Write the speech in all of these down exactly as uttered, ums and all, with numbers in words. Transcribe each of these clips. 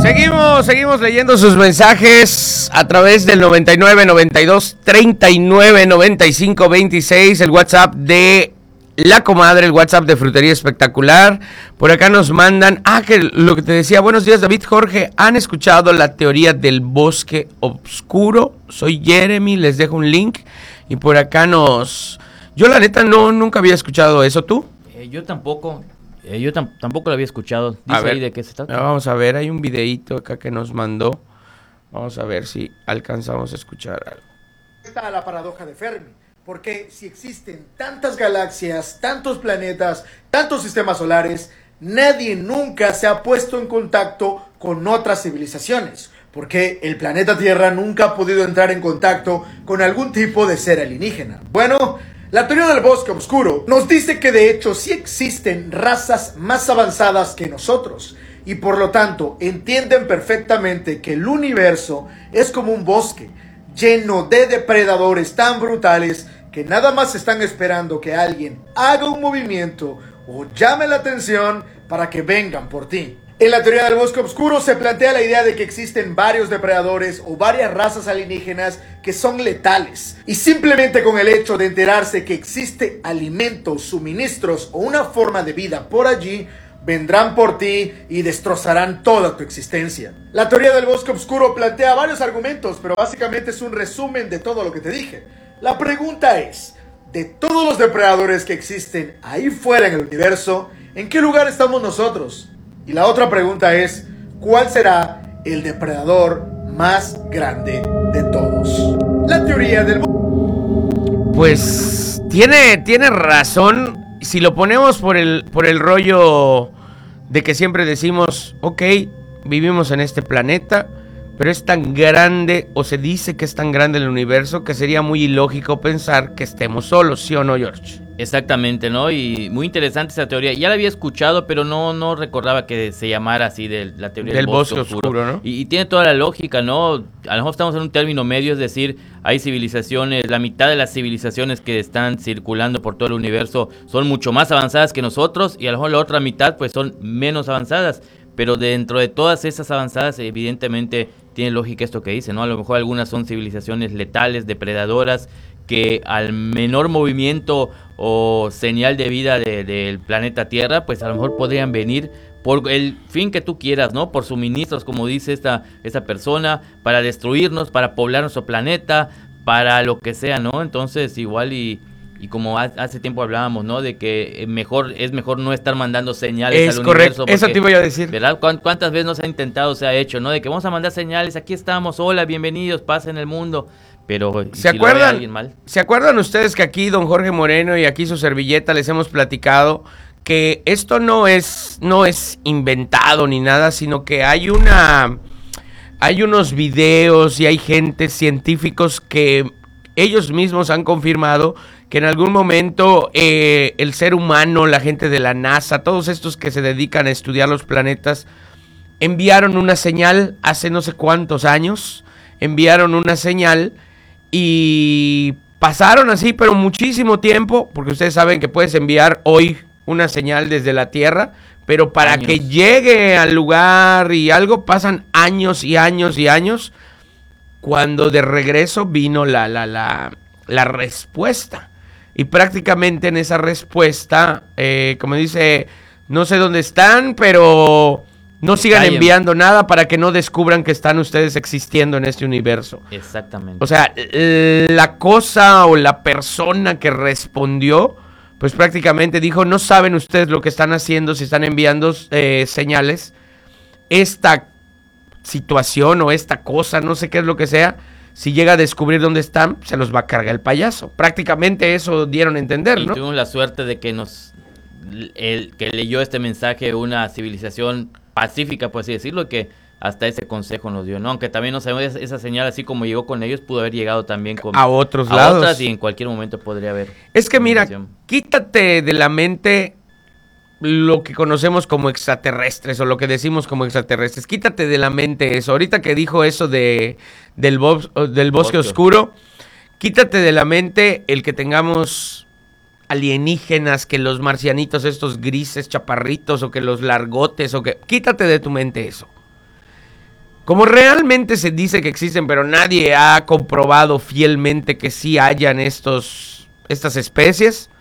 Seguimos, seguimos leyendo sus mensajes a través del noventa y nueve, noventa y dos, treinta y nueve, noventa y cinco, veintiséis, el WhatsApp de La Comadre, el WhatsApp de Frutería Espectacular. Por acá nos mandan, ah, que lo que te decía, buenos días David, Jorge, ¿han escuchado la teoría del bosque oscuro? Soy Jeremy, les dejo un link. Y por acá nos, yo la neta no, nunca había escuchado eso, ¿tú? Eh, yo tampoco. Eh, yo tam- tampoco lo había escuchado. Dice A ver, ahí de qué se trata. Vamos a ver, hay un videíto acá que nos mandó. Vamos a ver si alcanzamos a escuchar algo. Está la paradoja de Fermi, porque si existen tantas galaxias, tantos planetas, tantos sistemas solares, nadie nunca se ha puesto en contacto con otras civilizaciones, porque el planeta Tierra nunca ha podido entrar en contacto con algún tipo de ser alienígena. Bueno, la teoría del bosque oscuro nos dice que de hecho sí existen razas más avanzadas que nosotros y por lo tanto entienden perfectamente que el universo es como un bosque lleno de depredadores tan brutales que nada más están esperando que alguien haga un movimiento o llame la atención para que vengan por ti. En la teoría del bosque oscuro se plantea la idea de que existen varios depredadores o varias razas alienígenas que son letales. Y simplemente con el hecho de enterarse que existe alimentos, suministros o una forma de vida por allí, vendrán por ti y destrozarán toda tu existencia. La teoría del bosque oscuro plantea varios argumentos, pero básicamente es un resumen de todo lo que te dije. La pregunta es, de todos los depredadores que existen ahí fuera en el universo, ¿en qué lugar estamos nosotros? Y la otra pregunta es, ¿cuál será el depredador más grande de todos? La teoría del... Pues tiene, tiene razón. Si lo ponemos por el, por el rollo de que siempre decimos, ok, vivimos en este planeta, pero es tan grande, o se dice que es tan grande el universo, que sería muy ilógico pensar que estemos solos, ¿sí o no, George? Exactamente, ¿no? Y muy interesante esa teoría. Ya la había escuchado, pero no, no recordaba que se llamara así de la teoría del, del bosque, bosque oscuro, oscuro, ¿no? Y, y tiene toda la lógica, ¿no? A lo mejor estamos en un término medio, es decir, hay civilizaciones, la mitad de las civilizaciones que están circulando por todo el universo son mucho más avanzadas que nosotros y a lo mejor la otra mitad pues son menos avanzadas. Pero dentro de todas esas avanzadas, evidentemente tiene lógica esto que dice, ¿no? A lo mejor algunas son civilizaciones letales, depredadoras, que al menor movimiento o señal de vida de, del planeta Tierra, pues a lo mejor podrían venir por el fin que tú quieras, ¿no? Por suministros, como dice esta, esta persona, para destruirnos, para poblar nuestro planeta, para lo que sea, ¿no? Entonces igual y... Y como hace tiempo hablábamos, ¿no? De que mejor es mejor no estar mandando señales es al correcto. universo. Porque, eso te iba a decir. ¿verdad? ¿Cuántas veces nos ha intentado, se ha hecho, ¿no? De que vamos a mandar señales, aquí estamos, hola, bienvenidos, paz en el mundo. Pero ¿Se si acuerdan? alguien mal? ¿Se acuerdan ustedes que aquí don Jorge Moreno y aquí su servilleta les hemos platicado que esto no es, no es inventado ni nada, sino que hay una... Hay unos videos y hay gente, científicos que ellos mismos han confirmado que en algún momento eh, el ser humano, la gente de la NASA, todos estos que se dedican a estudiar los planetas, enviaron una señal hace no sé cuántos años, enviaron una señal y pasaron así, pero muchísimo tiempo, porque ustedes saben que puedes enviar hoy una señal desde la Tierra, pero para años. que llegue al lugar y algo pasan años y años y años, cuando de regreso vino la, la, la, la respuesta. Y prácticamente en esa respuesta, eh, como dice, no sé dónde están, pero no sigan Callen. enviando nada para que no descubran que están ustedes existiendo en este universo. Exactamente. O sea, la cosa o la persona que respondió, pues prácticamente dijo, no saben ustedes lo que están haciendo si están enviando eh, señales. Esta situación o esta cosa, no sé qué es lo que sea, si llega a descubrir dónde están, se los va a cargar el payaso. Prácticamente eso dieron a entender, y ¿no? Y tuvimos la suerte de que nos el que leyó este mensaje una civilización pacífica, por así decirlo, que hasta ese consejo nos dio, ¿no? Aunque también no sabemos esa señal, así como llegó con ellos, pudo haber llegado también con a otros a lados. Otras y en cualquier momento podría haber. Es que mira, quítate de la mente lo que conocemos como extraterrestres o lo que decimos como extraterrestres. Quítate de la mente eso. Ahorita que dijo eso de del, bos, del bosque oscuro, quítate de la mente el que tengamos alienígenas, que los marcianitos estos grises chaparritos o que los largotes o que... Quítate de tu mente eso. como realmente se dice que existen, pero nadie ha comprobado fielmente que sí hayan estos, estas especies.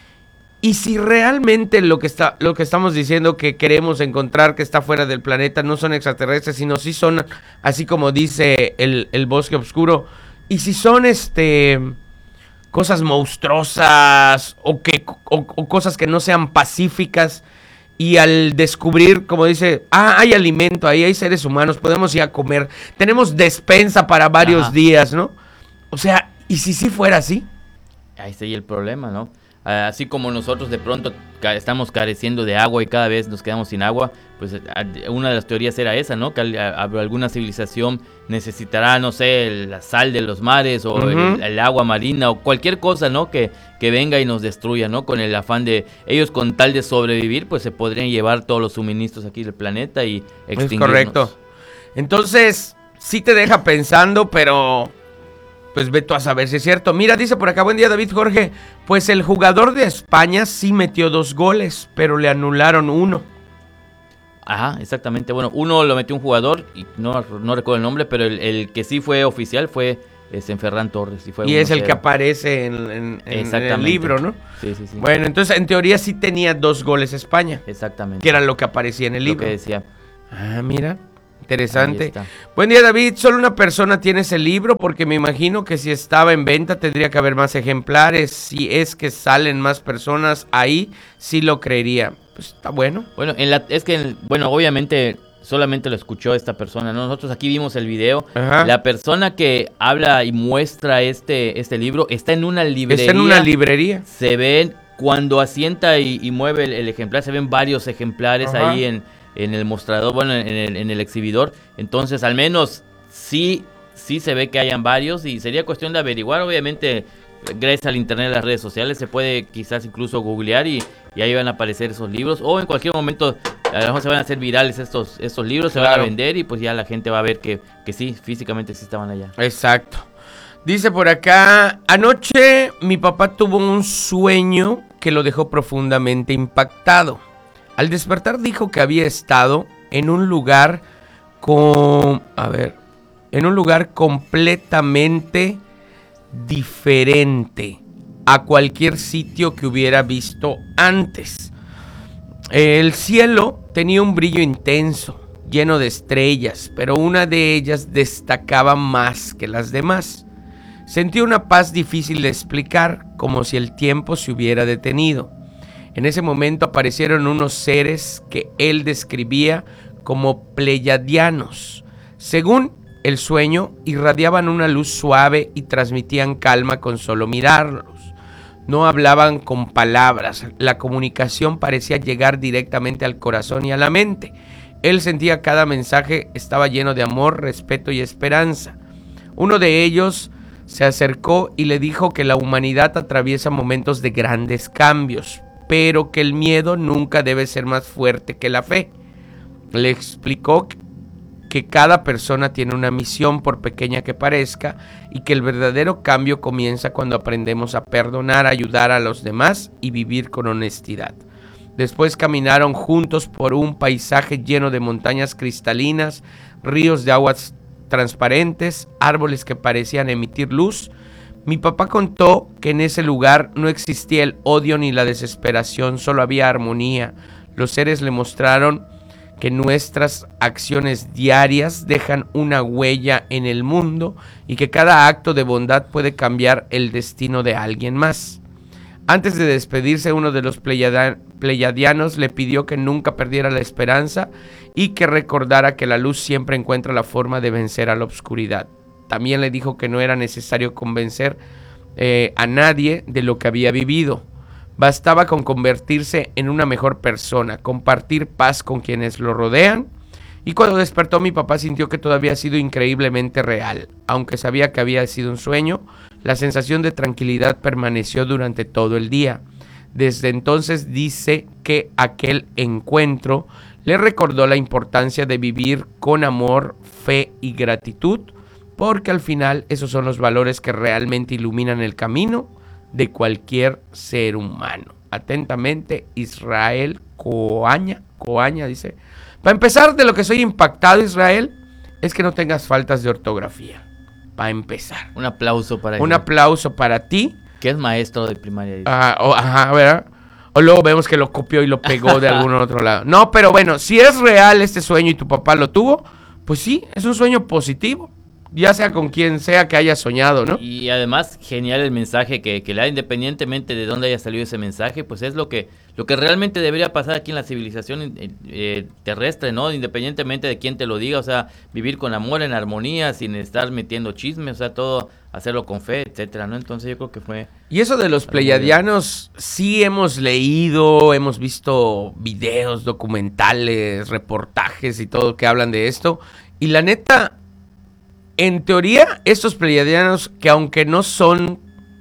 Y si realmente lo que, está, lo que estamos diciendo que queremos encontrar que está fuera del planeta no son extraterrestres, sino sí son, así como dice el, el bosque oscuro, y si son este cosas monstruosas o, que, o, o cosas que no sean pacíficas, y al descubrir, como dice, ah, hay alimento, ahí hay seres humanos, podemos ir a comer, tenemos despensa para varios Ajá. días, ¿no? O sea, ¿y si sí fuera así? Ahí está ahí el problema, ¿no? Ah, Así como nosotros de pronto ca- estamos careciendo de agua y cada vez nos quedamos sin agua, pues ah, una de las teorías era esa, ¿no? Que al- a- alguna civilización necesitará, no sé, el- la sal de los mares o Ujú. el, el agua marina o cualquier cosa, ¿no? Que, que venga y nos destruya, ¿no? Con el afán de ellos, con tal de sobrevivir, pues se podrían llevar todos los suministros aquí del planeta y Es extinguirnos. correcto. Entonces, sí te deja pensando, pero pues ve tú a saber si es cierto. Mira, dice por acá, buen día David Jorge, pues el jugador de España sí metió dos goles, pero le anularon uno. Ajá, exactamente. Bueno, uno lo metió un jugador, y no, no recuerdo el nombre, pero el, el que sí fue oficial fue este, Ferran Torres. Y, fue Y es el uno cero. que aparece en, en- en el Exactamente. libro, ¿no? Sí, sí, sí. Bueno, entonces en teoría sí tenía dos goles España, Exactamente. que era lo que aparecía en el lo libro. que decía. Ah, mira, Ahí interesante. está. Buen día David, solo una persona tiene ese libro porque me imagino que si estaba en venta tendría que haber más ejemplares. Si es que salen más personas ahí, sí lo creería. Pues está bueno. Bueno, en la, es que, en- bueno, obviamente solamente lo escuchó esta persona, ¿no? Nosotros aquí vimos el video. Ajá. La persona que habla y muestra este, este libro está en una librería. Está en una librería. Se ven, cuando asienta y, y mueve el, el ejemplar, se ven varios ejemplares Ajá. ahí en, en el mostrador, bueno, en el, en el exhibidor. Entonces, al menos sí, sí se ve que hayan varios y sería cuestión de averiguar. Obviamente, gracias al internet, a las redes sociales, se puede quizás incluso googlear y, y ahí van a aparecer esos libros. O en cualquier momento, a lo mejor se van a hacer virales estos, estos libros, se van Claro. a vender y pues ya la gente va a ver que, que sí, físicamente sí estaban allá. Exacto. Dice por acá, anoche mi papá tuvo un sueño que lo dejó profundamente impactado. Al despertar dijo que había estado en un lugar con, a ver, en un lugar completamente diferente a cualquier sitio que hubiera visto antes. El cielo tenía un brillo intenso, lleno de estrellas, pero una de ellas destacaba más que las demás. Sentí una paz difícil de explicar, como si el tiempo se hubiera detenido. En ese momento aparecieron unos seres que él describía como pleiadianos. Según el sueño, irradiaban una luz suave y transmitían calma con solo mirarlos. No hablaban con palabras, la comunicación parecía llegar directamente al corazón y a la mente. Él sentía cada mensaje estaba lleno de amor, respeto y esperanza. Uno de ellos se acercó y le dijo que la humanidad atraviesa momentos de grandes cambios, pero que el miedo nunca debe ser más fuerte que la fe. Le explicó que cada persona tiene una misión, por pequeña que parezca, y que el verdadero cambio comienza cuando aprendemos a perdonar, ayudar a los demás y vivir con honestidad. Después caminaron juntos por un paisaje lleno de montañas cristalinas, ríos de aguas transparentes, árboles que parecían emitir luz. Mi papá contó que en ese lugar no existía el odio ni la desesperación, solo había armonía. Los seres le mostraron que nuestras acciones diarias dejan una huella en el mundo y que cada acto de bondad puede cambiar el destino de alguien más. Antes de despedirse, uno de los pleiada- pleiadianos le pidió que nunca perdiera la esperanza y que recordara que la luz siempre encuentra la forma de vencer a la oscuridad. También le dijo que no era necesario convencer eh, a nadie de lo que había vivido. Bastaba con convertirse en una mejor persona, compartir paz con quienes lo rodean. Y cuando despertó, mi papá sintió que todo había sido increíblemente real. Aunque sabía que había sido un sueño, la sensación de tranquilidad permaneció durante todo el día. Desde entonces dice que aquel encuentro le recordó la importancia de vivir con amor, fe y gratitud, porque al final esos son los valores que realmente iluminan el camino de cualquier ser humano. Atentamente, Israel Coaña, Coaña dice: para empezar, de lo que soy impactado, Israel, es que no tengas faltas de ortografía, para empezar. Un aplauso para Un él. aplauso para ti. Que es maestro de primaria. Ah, o, ajá, ¿verdad? O luego vemos que lo copió y lo pegó de algún otro lado. No, pero bueno, si es real este sueño y tu papá lo tuvo, pues sí, es un sueño positivo. Ya sea con quien sea que haya soñado, ¿no? Y además, genial el mensaje que, que le da, independientemente de dónde haya salido ese mensaje, pues es lo que lo que realmente debería pasar aquí en la civilización eh, terrestre, ¿no? Independientemente de quién te lo diga, o sea, vivir con amor, en armonía, sin estar metiendo chisme, o sea, todo hacerlo con fe, etcétera, ¿no? Entonces yo creo que fue... Y eso de los pleiadianos, sí hemos leído, hemos visto videos, documentales, reportajes y todo que hablan de esto. Y la neta, en teoría, estos pleiadianos, que aunque no son,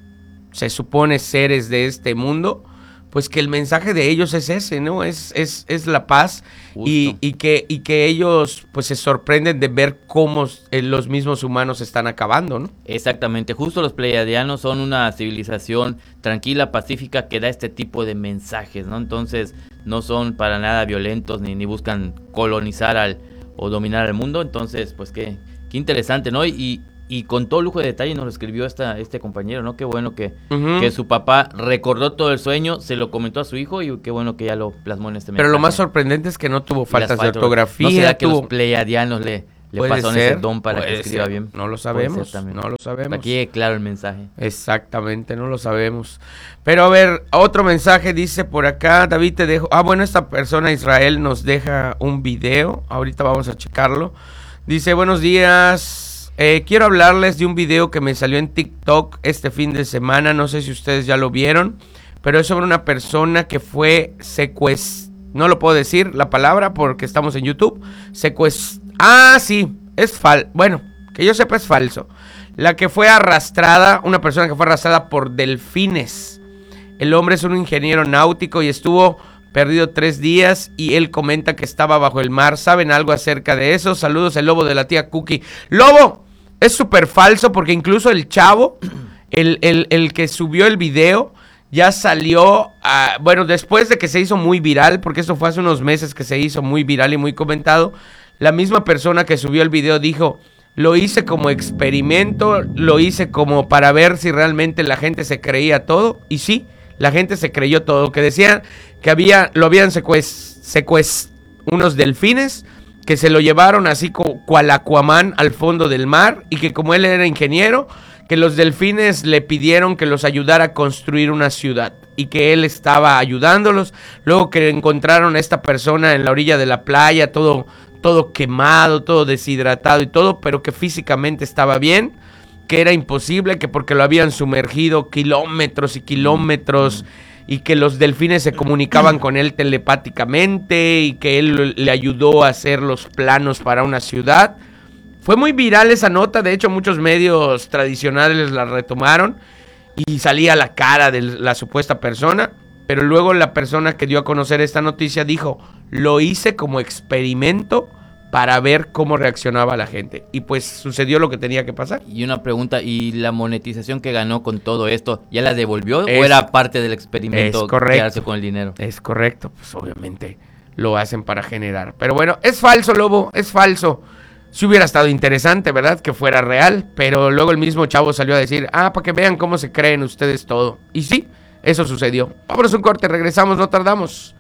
se supone, seres de este mundo, pues que el mensaje de ellos es ese, ¿no? Es, es, es la paz y, y, que, y que ellos pues se sorprenden de ver cómo eh, los mismos humanos están acabando, ¿no? Exactamente, justo los pleiadianos son una civilización tranquila, pacífica, que da este tipo de mensajes, ¿no? Entonces no son para nada violentos ni, ni buscan colonizar al o dominar el mundo, entonces pues qué, qué interesante, ¿no? Y, y con todo lujo de detalle nos lo escribió esta, este compañero, ¿no? Qué bueno que, uh-huh. que su papá recordó todo el sueño, se lo comentó a su hijo y qué bueno que ya lo plasmó en este mensaje. Pero lo más sorprendente es que no tuvo faltas de ortografía. ¿No será que tuvo... los pleiadianos le, le pasaron ese don para que escriba ser. bien? No lo sabemos, no lo sabemos. Aquí quede claro el mensaje. Exactamente, no lo sabemos. Pero a ver, otro mensaje dice por acá, David te dejo... Ah, bueno, esta persona, Israel, nos deja un video, ahorita vamos a checarlo. Dice, buenos días... Eh, quiero hablarles de un video que me salió en TikTok este fin de semana, no sé si ustedes ya lo vieron, pero es sobre una persona que fue secuestrada, no lo puedo decir la palabra porque estamos en YouTube, secuestrada, ah sí, es falso, bueno, que yo sepa es falso, la que fue arrastrada, una persona que fue arrastrada por delfines, el hombre es un ingeniero náutico y estuvo perdido tres días y él comenta que estaba bajo el mar. ¿Saben algo acerca de eso? Saludos, el Lobo de la tía Cookie. ¡Lobo! Es súper falso porque incluso el chavo, el, el, el que subió el video, ya salió, a, bueno, después de que se hizo muy viral, porque esto fue hace unos meses que se hizo muy viral y muy comentado, la misma persona que subió el video dijo, lo hice como experimento, lo hice como para ver si realmente la gente se creía todo, y sí, la gente se creyó todo, que decían que había, lo habían secuestrado secuest, unos delfines, que se lo llevaron así como cual Aquaman al fondo del mar, y que como él era ingeniero, que los delfines le pidieron que los ayudara a construir una ciudad, y que él estaba ayudándolos, luego que encontraron a esta persona en la orilla de la playa, todo, todo quemado, todo deshidratado y todo, pero que físicamente estaba bien, que era imposible, que porque lo habían sumergido kilómetros y kilómetros y que los delfines se comunicaban con él telepáticamente y que él le ayudó a hacer los planos para una ciudad. Fue muy viral esa nota, de hecho muchos medios tradicionales la retomaron y salía la cara de la supuesta persona, pero luego la persona que dio a conocer esta noticia dijo, lo hice como experimento para ver cómo reaccionaba la gente. Y pues sucedió lo que tenía que pasar. Y una pregunta, ¿y la monetización que ganó con todo esto, ya la devolvió es, o era parte del experimento quedarse con el dinero? Es correcto, pues obviamente lo hacen para generar. Pero bueno, es falso, Lobo, es falso. Si hubiera estado interesante, ¿verdad? Que fuera real, pero luego el mismo chavo salió a decir, ah, para que vean cómo se creen ustedes todo. Y sí, eso sucedió. Vámonos un corte, regresamos, no tardamos.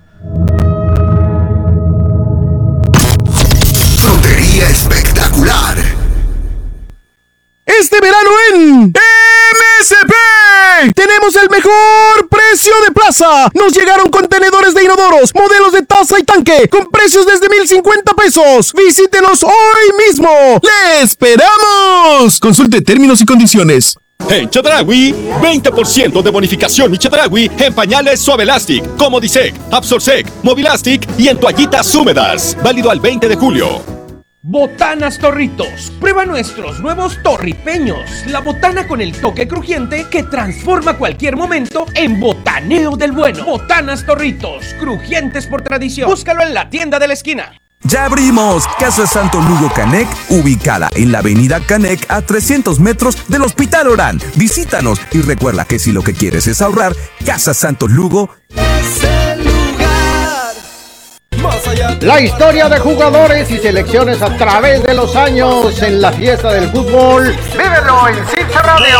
Espectacular. Este verano en M S P tenemos el mejor precio de plaza. Nos llegaron contenedores de inodoros, modelos de taza y tanque, con precios desde mil cincuenta pesos. Visítenos hoy mismo. ¡Le esperamos! Consulte términos y condiciones. En Chedraui, veinte por ciento de bonificación y Chedraui en pañales Suave Elastic, Comodisec, Absorsec, Movilastic y en toallitas húmedas. Válido al veinte de julio. Botanas Torritos. Prueba nuestros nuevos torripeños. La botana con el toque crujiente que transforma cualquier momento en botaneo del bueno. Botanas Torritos, crujientes por tradición. Búscalo en la tienda de la esquina. Ya abrimos Casa Santo Lugo Canec, ubicada en la avenida Canec a trescientos metros del Hospital Orán. Visítanos y recuerda que si lo que quieres es ahorrar, Casa Santo Lugo es el lugar. Más allá La historia de jugadores y selecciones a través de los años en la fiesta del fútbol. ¡Vívelo en Cinza Radio!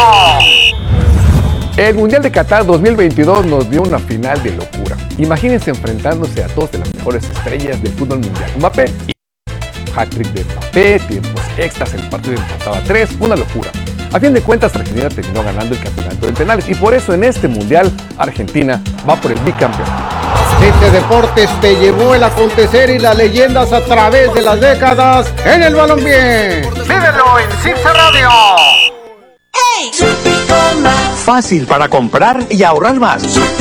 El Mundial de Qatar dos mil veintidós nos dio una final de locura. Imagínense enfrentándose a dos de las mejores estrellas del fútbol mundial. Mbappé y hat-trick de Mbappé, tiempos extras, el partido empataba a tres, una locura. A fin de cuentas, Argentina terminó ganando el campeonato de penales y por eso en este Mundial Argentina va por el bicampeonato. Este Deportes te llevó el acontecer y las leyendas a través de las décadas en el balompié. ¡Vívelo en Cinza Radio! Fácil para comprar y ahorrar más.